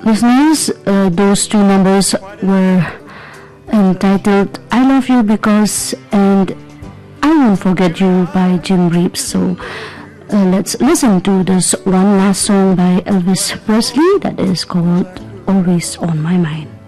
Listeners, those two numbers were entitled I Love You Because and I Won't Forget You by Jim Reeves. So let's listen to this one last song by Elvis Presley that is called Always on My Mind.